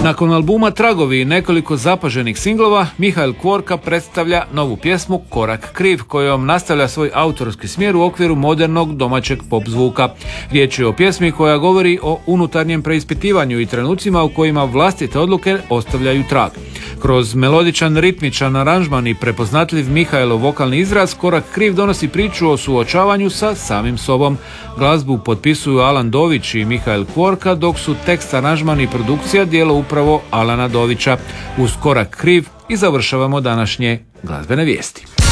Nakon albuma Tragovi i nekoliko zapaženih singlova, Mihael Kvorka predstavlja novu pjesmu Korak kriv, kojom nastavlja svoj autorski smjer u okviru modernog domaćeg pop zvuka. Riječ je o pjesmi koja govori o unutarnjem preispitivanju i trenucima u kojima vlastite odluke ostavljaju trag. Kroz melodičan, ritmičan aranžman i prepoznatljiv Mihaelov vokalni izraz, Korak kriv donosi priču o suočavanju sa samim sobom. Glazbu potpisuju Alan Dović i Mihael Kvorka, dok su tekst, aranžman i produkcija djelo upravo Alana Dovića. Uz Korak kriv i završavamo današnje glazbene vijesti.